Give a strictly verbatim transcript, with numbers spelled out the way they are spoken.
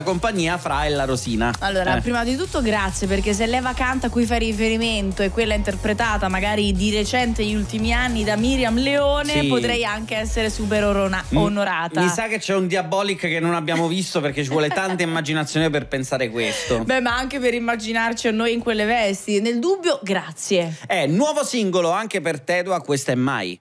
compagnia Fra e la Rosina. Allora, eh. prima di tutto grazie, perché se l'Eva Canta a cui fai riferimento è quella interpretata magari di recente, negli ultimi anni, da Miriam Leone, sì. potrei anche essere super orona- onorata. Mi sa che c'è un Diabolic che non abbiamo visto, perché ci vuole tanta immaginazione per pensare questo. Beh, ma anche per immaginarci a noi in quelle vesti. Nel dubbio, grazie. Eh, nuovo singolo anche per Tedua, Questa è Mai.